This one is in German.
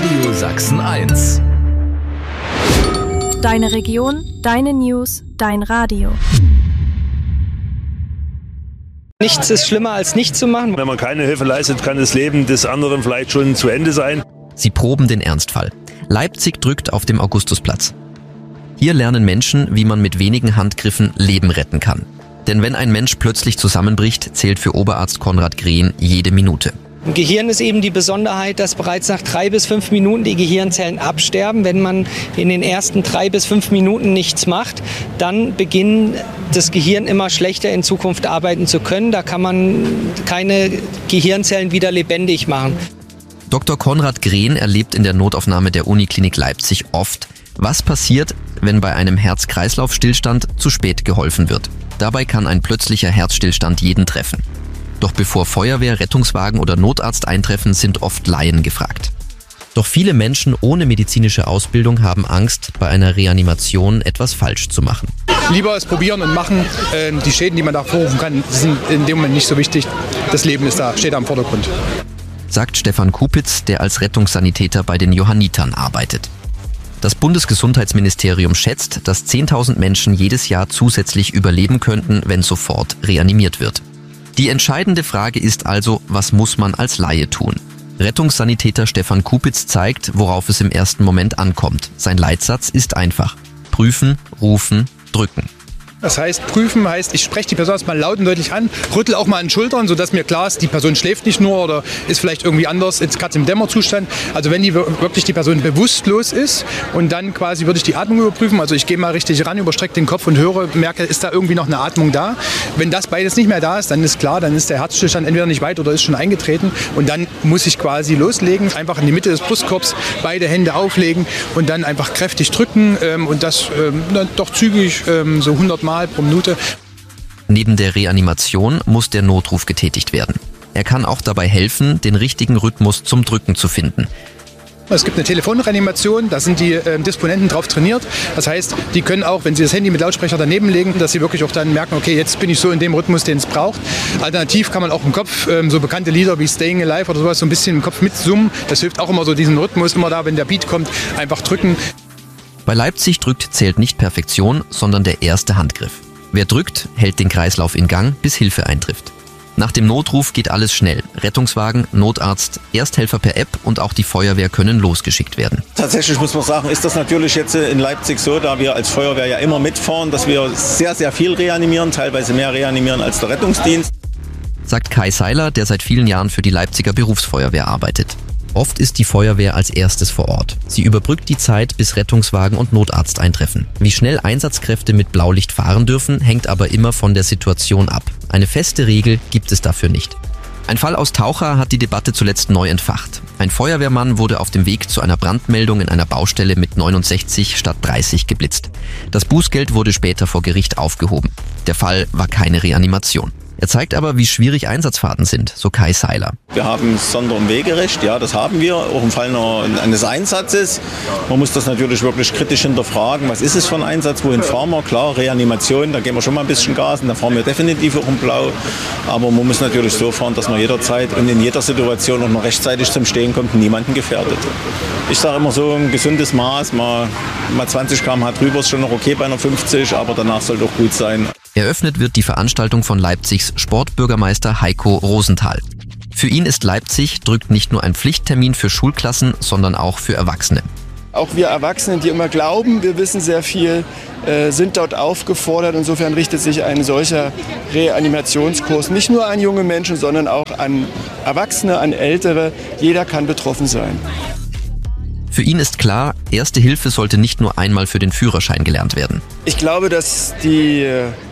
Radio Sachsen 1. Deine Region, deine News, dein Radio. Nichts ist schlimmer als nichts zu machen. Wenn man keine Hilfe leistet, kann das Leben des anderen vielleicht schon zu Ende sein. Sie proben den Ernstfall. Leipzig drückt auf dem Augustusplatz. Hier lernen Menschen, wie man mit wenigen Handgriffen Leben retten kann. Denn wenn ein Mensch plötzlich zusammenbricht, zählt für Oberarzt Konrad Grehn jede Minute. Im Gehirn ist eben die Besonderheit, dass bereits nach 3 bis 5 Minuten die Gehirnzellen absterben. Wenn man in den ersten 3 bis 5 Minuten nichts macht, dann beginnt das Gehirn immer schlechter in Zukunft arbeiten zu können. Da kann man keine Gehirnzellen wieder lebendig machen. Dr. Konrad Grehn erlebt in der Notaufnahme der Uniklinik Leipzig oft, was passiert, wenn bei einem Herz-Kreislauf-Stillstand zu spät geholfen wird. Dabei kann ein plötzlicher Herzstillstand jeden treffen. Doch bevor Feuerwehr, Rettungswagen oder Notarzt eintreffen, sind oft Laien gefragt. Doch viele Menschen ohne medizinische Ausbildung haben Angst, bei einer Reanimation etwas falsch zu machen. Lieber es probieren und machen. Die Schäden, die man da vorrufen kann, sind in dem Moment nicht so wichtig. Das Leben ist da, steht da im Vordergrund. Sagt Stefan Kupitz, der als Rettungssanitäter bei den Johannitern arbeitet. Das Bundesgesundheitsministerium schätzt, dass 10.000 Menschen jedes Jahr zusätzlich überleben könnten, wenn sofort reanimiert wird. Die entscheidende Frage ist also, was muss man als Laie tun? Rettungssanitäter Stefan Kupitz zeigt, worauf es im ersten Moment ankommt. Sein Leitsatz ist einfach: Prüfen, rufen, drücken. Das heißt, prüfen heißt, ich spreche die Person erstmal laut und deutlich an, rüttel auch mal an den Schultern, sodass mir klar ist, die Person schläft nicht nur oder ist vielleicht irgendwie anders, ist gerade im Dämmerzustand. Also wenn wirklich die Person bewusstlos ist, und dann quasi würde ich die Atmung überprüfen. Also ich gehe mal richtig ran, überstrecke den Kopf und höre, merke, ist da irgendwie noch eine Atmung da. Wenn das beides nicht mehr da ist, dann ist klar, dann ist der Herzstillstand entweder nicht weit oder ist schon eingetreten. Und dann muss ich quasi loslegen, einfach in die Mitte des Brustkorbs, beide Hände auflegen und dann einfach kräftig drücken und das doch zügig, so 100 Mal pro Minute. Neben der Reanimation muss der Notruf getätigt werden. Er kann auch dabei helfen, den richtigen Rhythmus zum Drücken zu finden. Es gibt eine Telefonreanimation, da sind die Disponenten drauf trainiert. Das heißt, die können auch, wenn sie das Handy mit Lautsprecher daneben legen, dass sie wirklich auch dann merken, okay, jetzt bin ich so in dem Rhythmus, den es braucht. Alternativ kann man auch im Kopf so bekannte Lieder wie Staying Alive oder sowas so ein bisschen im Kopf mitsummen. Das hilft auch immer so, diesen Rhythmus immer da, wenn der Beat kommt, einfach drücken. Bei Leipzig drückt zählt nicht Perfektion, sondern der erste Handgriff. Wer drückt, hält den Kreislauf in Gang, bis Hilfe eintrifft. Nach dem Notruf geht alles schnell. Rettungswagen, Notarzt, Ersthelfer per App und auch die Feuerwehr können losgeschickt werden. Tatsächlich muss man sagen, ist das natürlich jetzt in Leipzig so, da wir als Feuerwehr ja immer mitfahren, dass wir sehr, sehr viel reanimieren, teilweise mehr reanimieren als der Rettungsdienst. Sagt Kai Seiler, der seit vielen Jahren für die Leipziger Berufsfeuerwehr arbeitet. Oft ist die Feuerwehr als erstes vor Ort. Sie überbrückt die Zeit, bis Rettungswagen und Notarzt eintreffen. Wie schnell Einsatzkräfte mit Blaulicht fahren dürfen, hängt aber immer von der Situation ab. Eine feste Regel gibt es dafür nicht. Ein Fall aus Taucha hat die Debatte zuletzt neu entfacht. Ein Feuerwehrmann wurde auf dem Weg zu einer Brandmeldung in einer Baustelle mit 69 statt 30 geblitzt. Das Bußgeld wurde später vor Gericht aufgehoben. Der Fall war keine Reanimation. Er zeigt aber, wie schwierig Einsatzfahrten sind, so Kai Seiler. Wir haben Sonder- und Wegerecht, ja, das haben wir, auch im Fall eines Einsatzes. Man muss das natürlich wirklich kritisch hinterfragen. Was ist es für ein Einsatz, wohin fahren wir? Klar, Reanimation, da geben wir schon mal ein bisschen Gas und da fahren wir definitiv auch im Blau. Aber man muss natürlich so fahren, dass man jederzeit und in jeder Situation auch noch rechtzeitig zum Stehen kommt und niemanden gefährdet. Ich sage immer so, ein gesundes Maß, mal 20 km/h drüber ist schon noch okay bei einer 50, aber danach sollte auch gut sein. Eröffnet wird die Veranstaltung von Leipzigs Sportbürgermeister Heiko Rosenthal. Für ihn ist Leipzig drückt nicht nur ein Pflichttermin für Schulklassen, sondern auch für Erwachsene. Auch wir Erwachsenen, die immer glauben, wir wissen sehr viel, sind dort aufgefordert. Insofern richtet sich ein solcher Reanimationskurs nicht nur an junge Menschen, sondern auch an Erwachsene, an Ältere. Jeder kann betroffen sein. Für ihn ist klar, Erste Hilfe sollte nicht nur einmal für den Führerschein gelernt werden. Ich glaube, dass die